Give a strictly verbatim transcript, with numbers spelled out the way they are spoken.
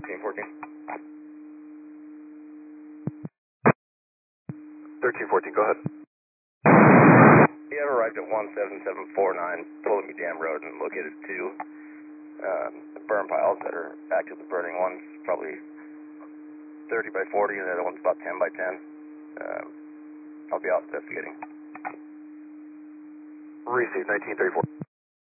thirteen fourteen. thirteen fourteen, go ahead. We have arrived at one seven seven four nine, Ptolemy Dam Road, and located two um, burn piles that are actively burning. One's probably thirty by forty, and the other one's about ten by ten. Um, I'll be out investigating. Received, nineteen thirty-four.